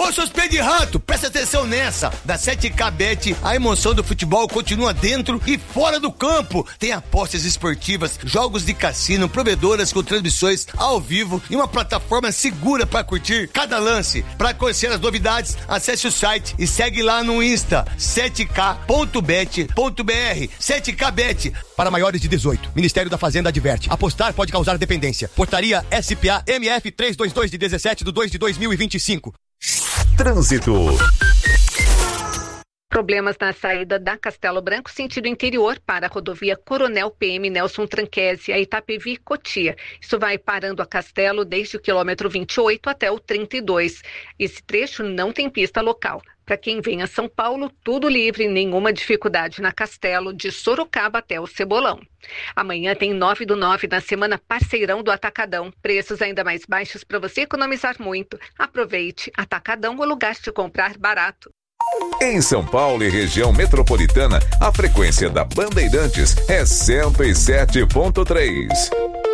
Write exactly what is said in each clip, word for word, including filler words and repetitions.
Ô, seus pés de rato, presta atenção nessa. Da sete K Bet, a emoção do futebol continua dentro e fora do campo. Tem apostas esportivas, jogos de cassino, provedoras com transmissões ao vivo e uma plataforma segura para curtir cada lance. Para conhecer as novidades, acesse o site e segue lá no Insta, sete K ponto bet ponto b r. sete K Bet, para maiores de dezoito. Ministério da Fazenda adverte. Apostar pode causar dependência. Portaria S P A M F trezentos e vinte e dois de dezessete de dois de dois mil e vinte e cinco. Trânsito. Problemas na saída da Castelo Branco, sentido interior, para a rodovia Coronel P M Nelson Tranquese, a Itapevi Cotia. Isso vai parando a Castelo desde o quilômetro vinte e oito até o trinta e dois. Esse trecho não tem pista local. Para quem vem a São Paulo, tudo livre, nenhuma dificuldade na Castelo, de Sorocaba até o Cebolão. Amanhã tem nove do nove na semana Parceirão do Atacadão. Preços ainda mais baixos para você economizar muito. Aproveite. Atacadão, o lugar de comprar barato. Em São Paulo e região metropolitana, a frequência da Bandeirantes é cento e sete ponto três.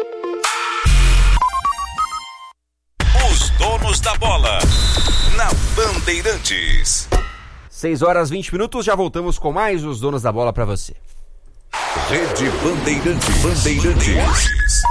Os donos da bola, na Bandeirantes. seis horas e vinte minutos, já voltamos com mais os donos da bola para você. Rede Bandeirantes. Bandeirantes.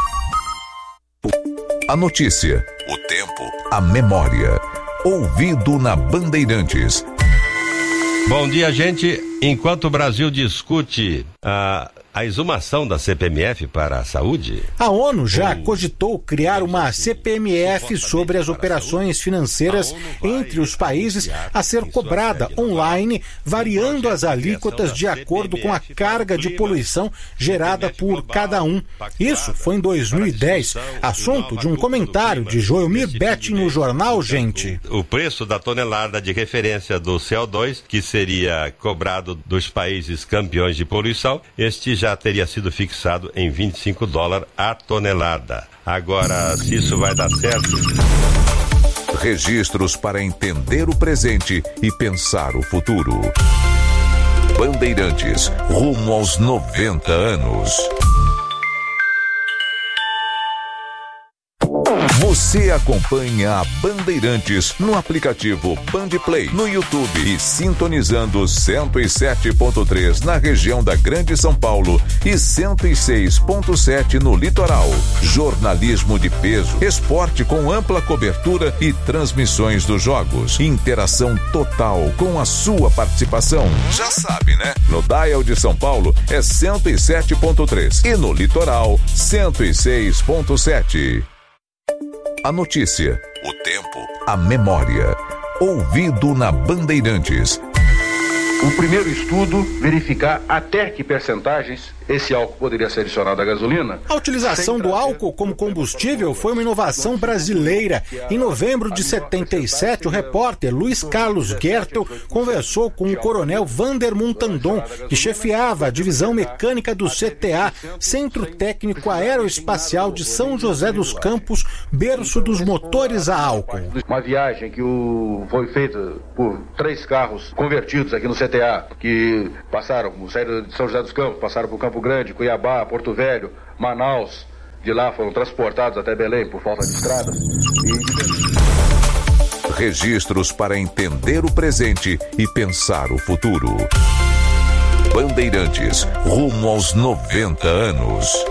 A notícia, o tempo, a memória. Ouvido na Bandeirantes. Bom dia, gente. Enquanto o Brasil discute a, a exumação da C P M F para a saúde, a ONU já cogitou criar uma C P M F sobre as operações financeiras entre os países a ser cobrada online, variando as alíquotas de acordo com a carga de poluição gerada por cada um. Isso foi em dois mil e dez, assunto de um comentário de Joelmir Betti no jornal Gente. O preço da tonelada de referência do C O dois, que seria cobrado dos países campeões de poluição, este já teria sido fixado em vinte e cinco dólares a tonelada. Agora, se isso vai dar certo... Registros para entender o presente e pensar o futuro. Bandeirantes, rumo aos noventa anos. Você acompanha a Bandeirantes no aplicativo Bandplay, no YouTube e sintonizando cento e sete ponto três na região da Grande São Paulo e cento e seis ponto sete no litoral. Jornalismo de peso, esporte com ampla cobertura e transmissões dos jogos. Interação total com a sua participação. Já sabe, né? No dial de São Paulo é cento e sete ponto três e no litoral cento e seis ponto sete. A notícia, o tempo, a memória. Ouvido na Bandeirantes. O primeiro estudo, verificar até que percentagens esse álcool poderia ser adicionado à gasolina. A utilização do álcool como combustível foi uma inovação brasileira. Em novembro de setenta e sete, o repórter Luiz Carlos Gertel conversou com o coronel Vander Montandon, que chefiava a divisão mecânica do C T A, Centro Técnico Aeroespacial de São José dos Campos, berço dos motores a álcool. Uma viagem que o... foi feita por três carros convertidos aqui no C T A, que passaram, saíram de São José dos Campos, passaram por Campo Grande, Cuiabá, Porto Velho, Manaus. De lá foram transportados até Belém por falta de estradas. E... Registros para entender o presente e pensar o futuro. Bandeirantes, rumo aos noventa anos.